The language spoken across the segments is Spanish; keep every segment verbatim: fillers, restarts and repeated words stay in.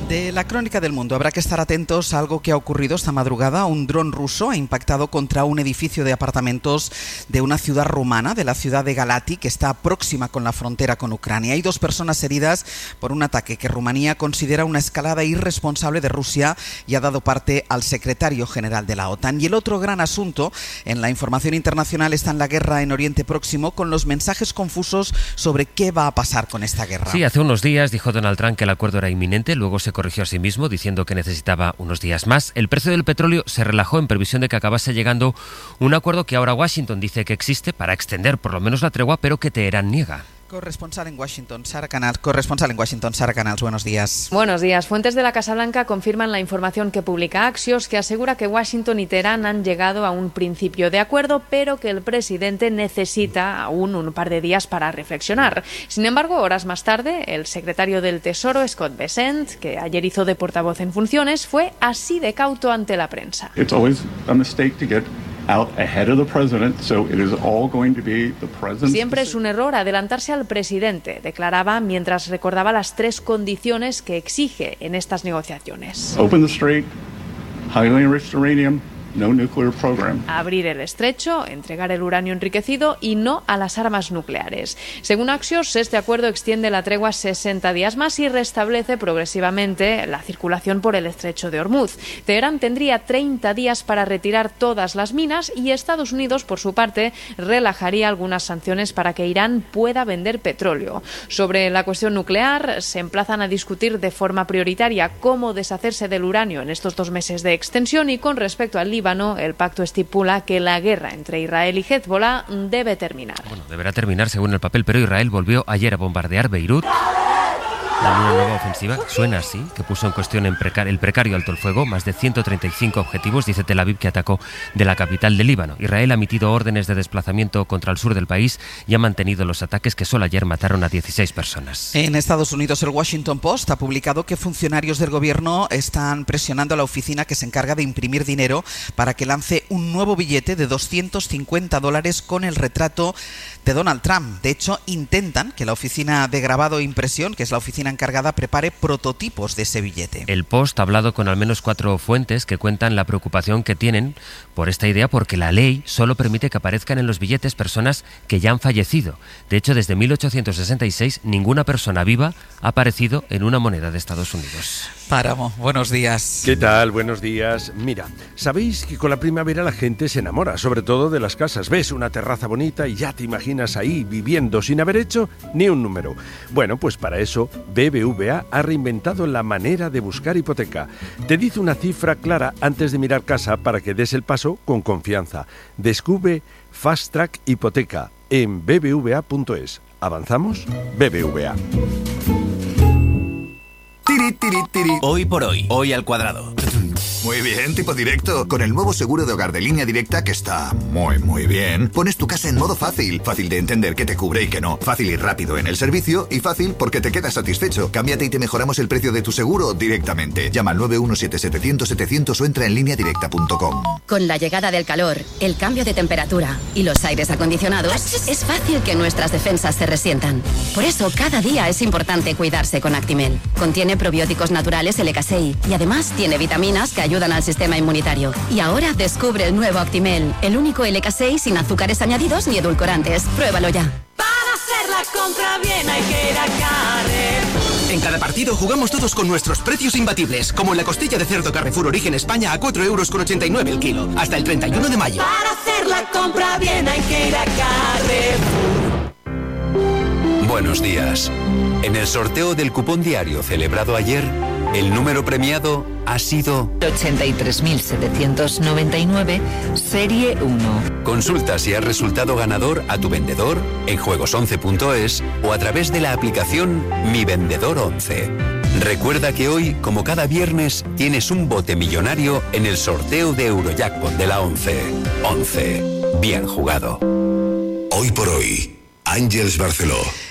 De la crónica del mundo habrá que estar atentos a algo que ha ocurrido esta madrugada. Un dron ruso ha impactado contra un edificio de apartamentos de una ciudad rumana, de la ciudad de Galati, que está próxima con la frontera con Ucrania. Hay dos personas heridas por un ataque que Rumanía considera una escalada irresponsable de Rusia y ha dado parte al secretario general de la OTAN. Y el otro gran asunto en la información internacional está en la guerra en Oriente Próximo, con los mensajes confusos sobre qué va a pasar con esta guerra. Sí, hace unos días dijo Donald Trump que el acuerdo era inminente, luego se corrigió a sí mismo diciendo que necesitaba unos días más. El precio del petróleo se relajó en previsión de que acabase llegando un acuerdo que ahora Washington dice que existe para extender por lo menos la tregua, pero que Teherán niega. Corresponsal en Washington, Sara Canals. Corresponsal en Washington, Sara Canals. Buenos días. Buenos días. Fuentes de la Casa Blanca confirman la información que publica Axios, que asegura que Washington y Teherán han llegado a un principio de acuerdo, pero que el presidente necesita aún un par de días para reflexionar. Sin embargo, horas más tarde, el secretario del Tesoro, Scott Bessent, que ayer hizo de portavoz en funciones, fue así de cauto ante la prensa. It's always a mistake to get out ahead of the president, so it is all going to be the president's Siempre es un error adelantarse al presidente, declaraba mientras recordaba las tres condiciones que exige en estas negociaciones. Open the strait, highly enriched uranium, no nuclear program. Abrir el estrecho, entregar el uranio enriquecido y no a las armas nucleares. Según Axios, este acuerdo extiende la tregua sesenta días más y restablece progresivamente la circulación por el estrecho de Hormuz. Teherán tendría treinta días para retirar todas las minas y Estados Unidos, por su parte, relajaría algunas sanciones para que Irán pueda vender petróleo. Sobre la cuestión nuclear, se emplazan a discutir de forma prioritaria cómo deshacerse del uranio en estos dos meses de extensión, y con respecto al Líbano, el pacto estipula que la guerra entre Israel y Hezbollah debe terminar. Bueno, deberá terminar según el papel, pero Israel volvió ayer a bombardear Beirut. Una nueva ofensiva, suena así, que puso en cuestión en precar- el precario alto el fuego, más de ciento treinta y cinco objetivos, dice Tel Aviv, que atacó de la capital del Líbano. Israel ha emitido órdenes de desplazamiento contra el sur del país y ha mantenido los ataques que solo ayer mataron a dieciséis personas. En Estados Unidos, el Washington Post ha publicado que funcionarios del gobierno están presionando a la oficina que se encarga de imprimir dinero para que lance un nuevo billete de doscientos cincuenta dólares con el retrato de Donald Trump. De hecho, intentan que la oficina de grabado e impresión, que es la oficina encargada, prepare prototipos de ese billete. El Post ha hablado con al menos cuatro fuentes que cuentan la preocupación que tienen por esta idea, porque la ley solo permite que aparezcan en los billetes personas que ya han fallecido. De hecho, desde mil ochocientos sesenta y seis, ninguna persona viva ha aparecido en una moneda de Estados Unidos. Páramo, buenos días. ¿Qué tal? Buenos días. Mira, sabéis que con la primavera la gente se enamora, sobre todo de las casas. Ves una terraza bonita y ya te imaginas ahí viviendo sin haber hecho ni un número. Bueno, pues para eso B B V A ha reinventado la manera de buscar hipoteca. Te dice una cifra clara antes de mirar casa para que des el paso con confianza. Descubre Fast Track Hipoteca en b b v a punto es. ¿Avanzamos? B B V A. Tiri, tiri, tiri. Hoy por hoy, hoy al cuadrado. Muy bien, tipo directo. Con el nuevo seguro de hogar de Línea Directa, que está muy, muy bien, pones tu casa en modo fácil. Fácil de entender qué te cubre y qué no. Fácil y rápido en el servicio y fácil porque te quedas satisfecho. Cámbiate y te mejoramos el precio de tu seguro directamente. Llama al nueve uno siete setecientos setecientos o entra en línea directa punto com. Con la llegada del calor, el cambio de temperatura y los aires acondicionados, es fácil que nuestras defensas se resientan. Por eso, cada día es importante cuidarse con Actimel. Contiene probióticos naturales L K seis y además tiene vitaminas que ayudan al sistema inmunitario. Y ahora descubre el nuevo Actimel, el único L K seis sin azúcares añadidos ni edulcorantes. Pruébalo ya. Para hacer la compra bien hay que ir a Carrefour. En cada partido jugamos todos con nuestros precios imbatibles, como en la costilla de cerdo Carrefour Origen España a cuatro euros con ochenta y nueve el kilo, hasta el treinta y uno de mayo. Para hacer la compra bien hay que ir a Carrefour. Buenos días. En el sorteo del cupón diario celebrado ayer, el número premiado ha sido ochenta y tres mil setecientos noventa y nueve, serie uno. Consulta si has resultado ganador a tu vendedor en juegos once punto es o a través de la aplicación Mi Vendedor once. Recuerda que hoy, como cada viernes, tienes un bote millonario en el sorteo de Eurojackpot de la once. once. Bien jugado. Hoy por hoy, Àngels Barceló.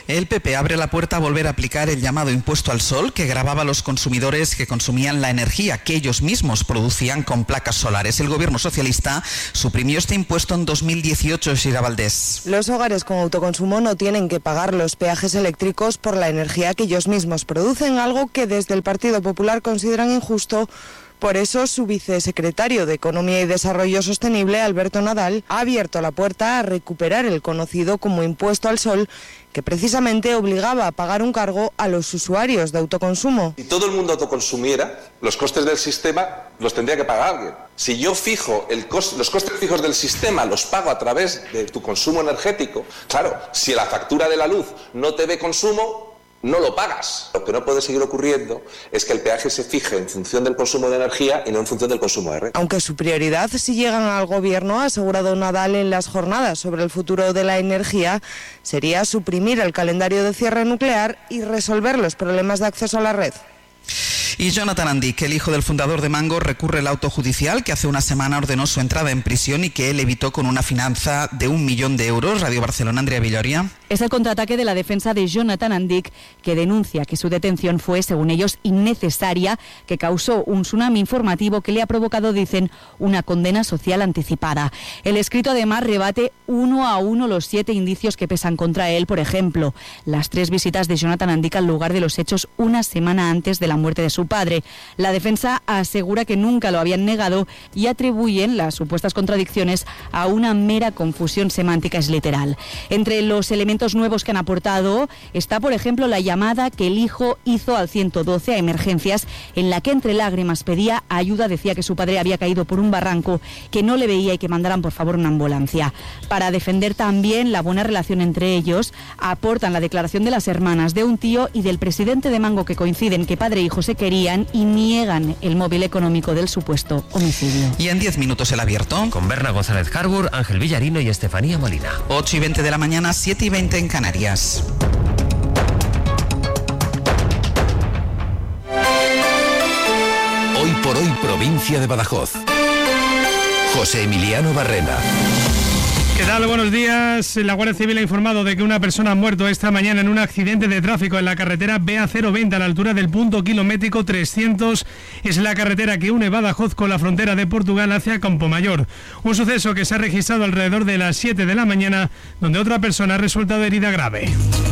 El P P abre la puerta a volver a aplicar el llamado impuesto al sol, que gravaba a los consumidores que consumían la energía que ellos mismos producían con placas solares. El gobierno socialista suprimió este impuesto en dos mil dieciocho, Shira Valdés. Los hogares con autoconsumo no tienen que pagar los peajes eléctricos por la energía que ellos mismos producen, algo que desde el Partido Popular consideran injusto. Por eso, su vicesecretario de Economía y Desarrollo Sostenible, Alberto Nadal, ha abierto la puerta a recuperar el conocido como impuesto al sol, que precisamente obligaba a pagar un cargo a los usuarios de autoconsumo. Si todo el mundo autoconsumiera, los costes del sistema los tendría que pagar alguien. Si yo fijo el coste, los costes fijos del sistema, los pago a través de tu consumo energético, claro, si la factura de la luz no te ve consumo, no lo pagas. Lo que no puede seguir ocurriendo es que el peaje se fije en función del consumo de energía y no en función del consumo de red. Aunque su prioridad, si llegan al gobierno, ha asegurado Nadal en las jornadas sobre el futuro de la energía, sería suprimir el calendario de cierre nuclear y resolver los problemas de acceso a la red. Y Jonathan Andic, el hijo del fundador de Mango, recurre el auto judicial que hace una semana ordenó su entrada en prisión y que él evitó con una fianza de un millón de euros. Radio Barcelona, Andrea Villoria. Es el contraataque de la defensa de Jonathan Andic, que denuncia que su detención fue, según ellos, innecesaria, que causó un tsunami informativo que le ha provocado, dicen, una condena social anticipada. El escrito además rebate uno a uno los siete indicios que pesan contra él, por ejemplo, las tres visitas de Jonathan Andic al lugar de los hechos una semana antes de la muerte de su padre. La defensa asegura que nunca lo habían negado y atribuyen las supuestas contradicciones a una mera confusión semántica, es literal. Entre los elementos nuevos que han aportado está, por ejemplo, la llamada que el hijo hizo al ciento doce a emergencias, en la que entre lágrimas pedía ayuda, decía que su padre había caído por un barranco, que no le veía y que mandaran por favor una ambulancia. Para defender también la buena relación entre ellos, aportan la declaración de las hermanas, de un tío y del presidente de Mango, que coinciden que padre e hijo se querían y niegan el móvil económico del supuesto homicidio. Y en diez minutos el abierto. Con Berna González Harbour, Ángel Villarino y Estefanía Molina. ocho y veinte de la mañana, siete y veinte en Canarias. Hoy por hoy, provincia de Badajoz. José Emiliano Barrena. ¿Qué tal? Buenos días. La Guardia Civil ha informado de que una persona ha muerto esta mañana en un accidente de tráfico en la carretera B A cero veinte a la altura del punto kilométrico trescientos. Es la carretera que une Badajoz con la frontera de Portugal hacia Campomayor. Un suceso que se ha registrado alrededor de las siete de la mañana, donde otra persona ha resultado herida grave.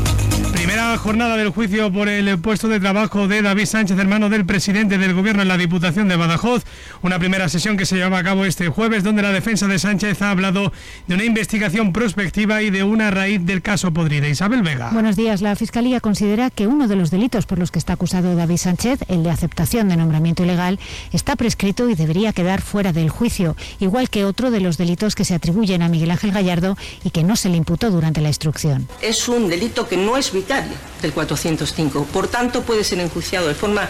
Primera jornada del juicio por el puesto de trabajo de David Sánchez, hermano del presidente del Gobierno en la Diputación de Badajoz. Una primera sesión que se llevaba a cabo este jueves, donde la defensa de Sánchez ha hablado de una investigación prospectiva y de una raíz del caso Podrida. Isabel Vega. Buenos días. La Fiscalía considera que uno de los delitos por los que está acusado David Sánchez, el de aceptación de nombramiento ilegal, está prescrito y debería quedar fuera del juicio, igual que otro de los delitos que se atribuyen a Miguel Ángel Gallardo y que no se le imputó durante la instrucción. Es un delito que no es vicario del cuatrocientos cinco, por tanto puede ser enjuiciado de forma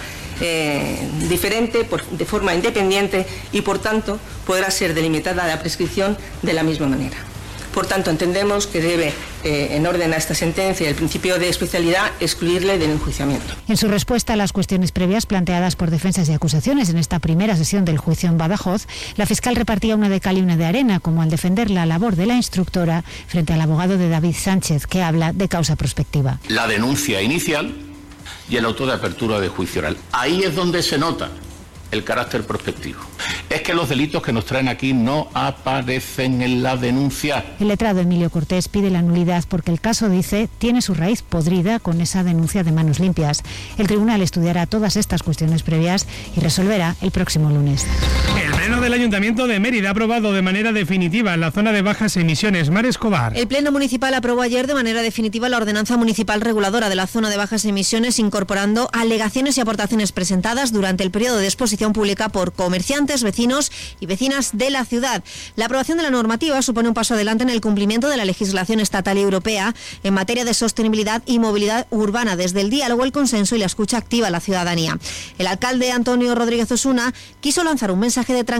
eh, diferente, por, de forma independiente y por tanto podrá ser delimitada la prescripción de la misma manera. Por tanto, entendemos que debe, eh, en orden a esta sentencia, el principio de especialidad, excluirle del enjuiciamiento. En su respuesta a las cuestiones previas planteadas por defensas y acusaciones en esta primera sesión del juicio en Badajoz, la fiscal repartía una de cal y una de arena, como al defender la labor de la instructora frente al abogado de David Sánchez, que habla de causa prospectiva. La denuncia inicial y el auto de apertura de juicio oral. Ahí es donde se nota el carácter prospectivo. Es que los delitos que nos traen aquí no aparecen en la denuncia. El letrado Emilio Cortés pide la nulidad porque el caso, dice, tiene su raíz podrida con esa denuncia de manos limpias. El tribunal estudiará todas estas cuestiones previas y resolverá el próximo lunes. El Pleno del Ayuntamiento de Mérida ha aprobado de manera definitiva la zona de bajas emisiones. Mar Escobar. El Pleno Municipal aprobó ayer de manera definitiva la ordenanza municipal reguladora de la zona de bajas emisiones, incorporando alegaciones y aportaciones presentadas durante el periodo de exposición pública por comerciantes, vecinos y vecinas de la ciudad. La aprobación de la normativa supone un paso adelante en el cumplimiento de la legislación estatal y europea en materia de sostenibilidad y movilidad urbana, desde el diálogo, el consenso y la escucha activa a la ciudadanía. El alcalde Antonio Rodríguez Osuna quiso lanzar un mensaje de tranquilidad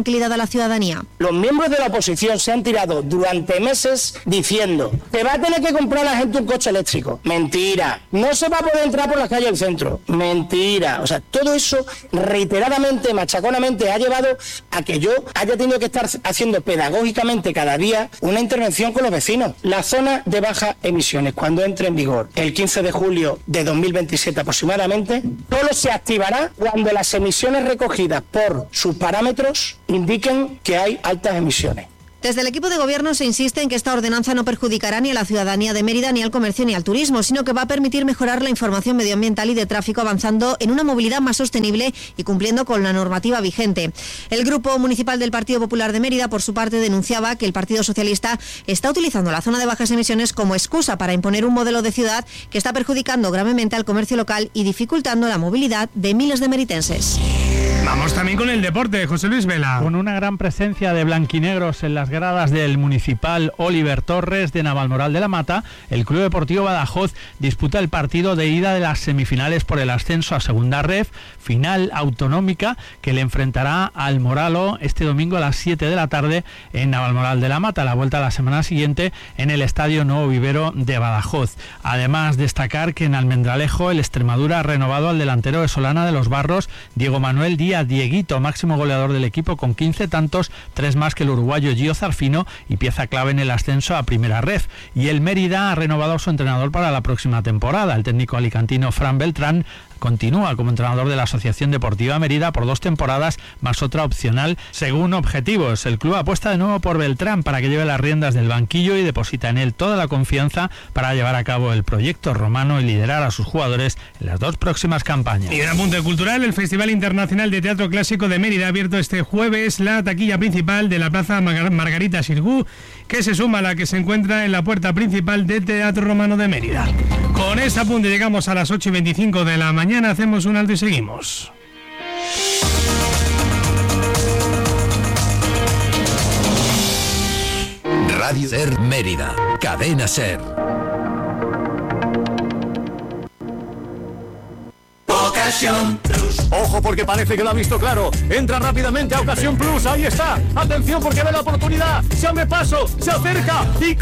tranquilidad a la ciudadanía. Los miembros de la oposición se han tirado durante meses diciendo: te va a tener que comprar la gente un coche eléctrico. Mentira. No se va a poder entrar por las calles del centro. Mentira. O sea, todo eso reiteradamente, machaconamente, ha llevado a que yo haya tenido que estar haciendo pedagógicamente cada día una intervención con los vecinos. La zona de bajas emisiones, cuando entre en vigor el quince de julio de dos mil veintisiete aproximadamente, solo se activará cuando las emisiones recogidas por sus parámetros indiquen que hay altas emisiones. Desde el equipo de gobierno se insiste en que esta ordenanza no perjudicará ni a la ciudadanía de Mérida, ni al comercio, ni al turismo, sino que va a permitir mejorar la información medioambiental y de tráfico, avanzando en una movilidad más sostenible y cumpliendo con la normativa vigente. El Grupo Municipal del Partido Popular de Mérida, por su parte, denunciaba que el Partido Socialista está utilizando la zona de bajas emisiones como excusa para imponer un modelo de ciudad que está perjudicando gravemente al comercio local y dificultando la movilidad de miles de meritenses. Vamos también con el deporte, José Luis Vela. Con una gran presencia de blanquinegros en las gradas del municipal Oliver Torres de Navalmoral de la Mata, el Club Deportivo Badajoz disputa el partido de ida de las semifinales por el ascenso a Segunda Ref, final autonómica que le enfrentará al Moralo este domingo a las siete de la tarde en Navalmoral de la Mata, la vuelta a la semana siguiente en el Estadio Nuevo Vivero de Badajoz. Además, destacar que en Almendralejo el Extremadura ha renovado al delantero de Solana de los Barros, Diego Manuel Díaz Dieguito, máximo goleador del equipo con quince tantos, tres más que el uruguayo Gio Zarfino y pieza clave en el ascenso a Primera Ref. Y el Mérida ha renovado a su entrenador para la próxima temporada. El técnico alicantino Fran Beltrán continúa como entrenador de la Asociación Deportiva Mérida por dos temporadas más otra opcional según objetivos. El club apuesta de nuevo por Beltrán para que lleve las riendas del banquillo y deposita en él toda la confianza para llevar a cabo el proyecto romano y liderar a sus jugadores en las dos próximas campañas. Y en apunte cultural, el Festival Internacional de Teatro Clásico de Mérida ha abierto este jueves la taquilla principal de la Plaza Mar- Margarita Xirgu, que se suma a la que se encuentra en la puerta principal del Teatro Romano de Mérida. Con este apunte llegamos a las ocho y veinticinco de la mañana. Hacemos un alto y seguimos. Radio Ser Mérida, Cadena Ser. Ocasión Plus. Ojo, porque parece que lo ha visto claro. Entra rápidamente a Ocasión Plus. Ahí está. Atención, porque ve la oportunidad. Se abre paso, se acerca y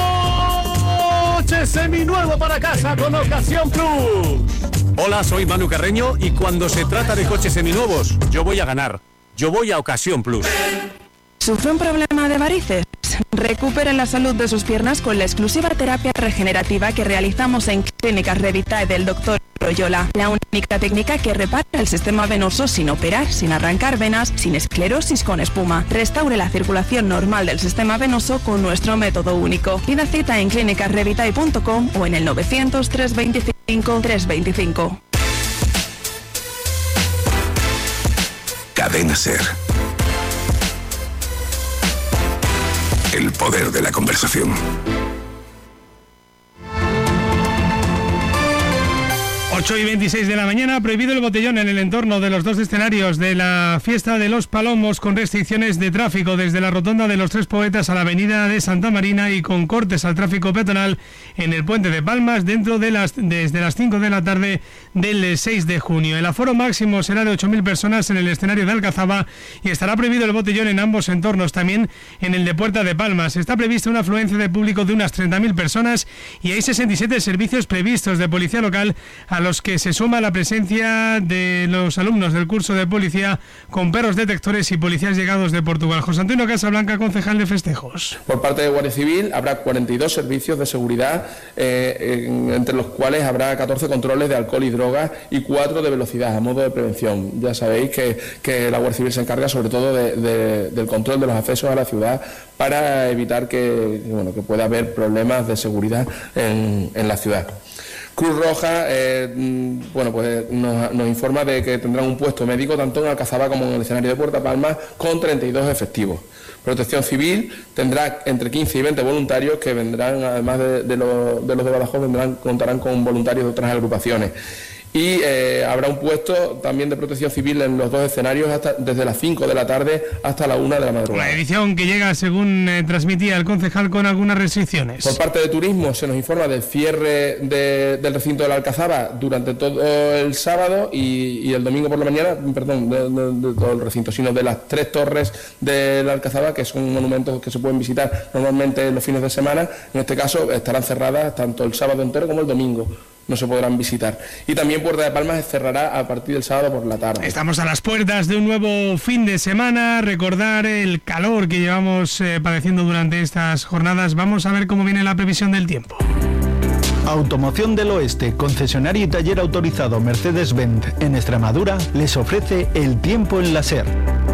coche seminuevo para casa con Ocasión Plus. Hola, soy Manu Carreño y cuando se trata de coches seminuevos, yo voy a ganar. Yo voy a Ocasión Plus. ¿Sufre un problema de varices? Recupere la salud de sus piernas con la exclusiva terapia regenerativa que realizamos en Clínicas Revitae del doctor Royola. La única técnica que repara el sistema venoso sin operar, sin arrancar venas, sin esclerosis con espuma. Restaure la circulación normal del sistema venoso con nuestro método único. Pida cita en clínicas revitae punto com o en el novecientos, trescientos veinticinco, trescientos veinticinco. Cadena Ser. El poder de la conversación. ocho y veintiséis de la mañana, prohibido el botellón en el entorno de los dos escenarios de la fiesta de los Palomos, con restricciones de tráfico desde la rotonda de los Tres Poetas a la avenida de Santa Marina y con cortes al tráfico peatonal en el puente de Palmas dentro de las desde las cinco de la tarde del seis de junio. El aforo máximo será de ocho mil personas en el escenario de Alcazaba y estará prohibido el botellón en ambos entornos, también en el de Puerta de Palmas. Está prevista una afluencia de público de unas treinta mil personas y hay sesenta y siete servicios previstos de policía local, a los que se suma la presencia de los alumnos del curso de policía con perros detectores y policías llegados de Portugal. José Antonio Casablanca, concejal de festejos. Por parte de Guardia Civil habrá cuarenta y dos servicios de seguridad, eh, en, entre los cuales habrá catorce controles de alcohol y drogas y cuatro de velocidad a modo de prevención. Ya sabéis que, que la Guardia Civil se encarga sobre todo de, de, del control de los accesos a la ciudad para evitar que, bueno, que pueda haber problemas de seguridad en, en la ciudad. Cruz Roja eh, bueno, pues nos, nos informa de que tendrán un puesto médico tanto en Alcazaba como en el escenario de Puerta Palma con treinta y dos efectivos. Protección Civil tendrá entre quince y veinte voluntarios que vendrán, además de, de, lo, de los de Badajoz, vendrán, contarán con voluntarios de otras agrupaciones. y eh, habrá un puesto también de protección civil en los dos escenarios hasta, desde las cinco de la tarde hasta la una de la madrugada. La edición que llega, según eh, transmitía el concejal, con algunas restricciones. Por parte de turismo se nos informa del cierre de, del recinto de la Alcazaba durante todo el sábado y, y el domingo por la mañana, perdón, de, de, de todo el recinto, sino de las tres torres de la Alcazaba, que son monumentos que se pueden visitar normalmente los fines de semana. En este caso estarán cerradas tanto el sábado entero como el domingo. No se podrán visitar. Y también Puerta de Palmas cerrará a partir del sábado por la tarde. Estamos a las puertas de un nuevo fin de semana. Recordar el calor que llevamos eh, padeciendo durante estas jornadas. Vamos a ver cómo viene la previsión del tiempo. Automoción del Oeste, concesionario y taller autorizado Mercedes-Benz en Extremadura, les ofrece el tiempo en la SER.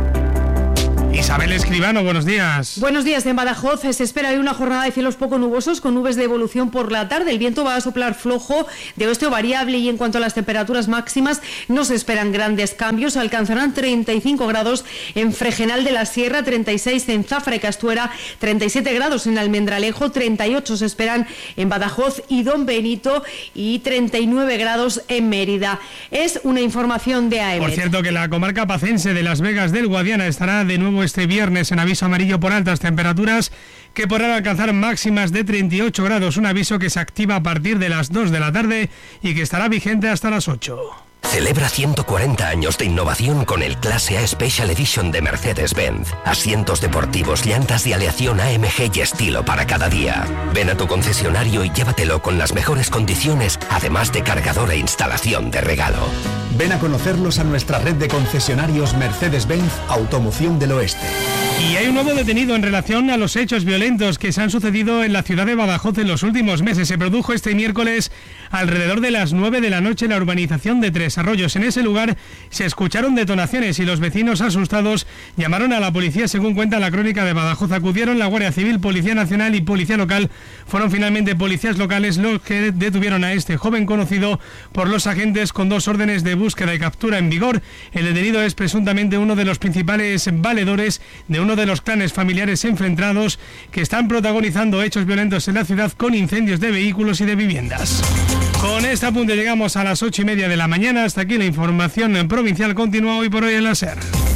Isabel Escribano, buenos días. Buenos días. En Badajoz se espera hoy una jornada de cielos poco nubosos con nubes de evolución por la tarde. El viento va a soplar flojo, de oeste o variable, y en cuanto a las temperaturas máximas no se esperan grandes cambios. Alcanzarán treinta y cinco grados en Fregenal de la Sierra, treinta y seis en Zafra y Castuera, treinta y siete grados en Almendralejo, treinta y ocho se esperan en Badajoz y Don Benito y treinta y nueve grados en Mérida. Es una información de A E M E T. Por cierto, que la comarca pacense de Las Vegas del Guadiana estará de nuevo este viernes en aviso amarillo por altas temperaturas que podrán alcanzar máximas de treinta y ocho grados, un aviso que se activa a partir de las dos de la tarde y que estará vigente hasta las ocho. Celebra ciento cuarenta años de innovación con el Clase A Special Edition de Mercedes-Benz. Asientos deportivos, llantas de aleación A M G y estilo para cada día. Ven a tu concesionario y llévatelo con las mejores condiciones, además de cargador e instalación de regalo. Ven a conocerlos a nuestra red de concesionarios Mercedes-Benz Automoción del Oeste. Y hay un nuevo detenido en relación a los hechos violentos que se han sucedido en la ciudad de Badajoz en los últimos meses. Se produjo este miércoles alrededor de las nueve de la noche en la urbanización de Tres Arroyos. En ese lugar se escucharon detonaciones y los vecinos, asustados, llamaron a la policía. Según cuenta la crónica de Badajoz, acudieron la Guardia Civil, Policía Nacional y Policía Local. Fueron finalmente policías locales los que detuvieron a este joven, conocido por los agentes con dos órdenes de búsqueda y captura en vigor. El detenido es presuntamente uno de los principales valedores de uno de los clanes familiares enfrentados que están protagonizando hechos violentos en la ciudad con incendios de vehículos y de viviendas. Con este apunte llegamos a las ocho y media de la mañana. Hasta aquí la información provincial. Continúa hoy por hoy en la SER.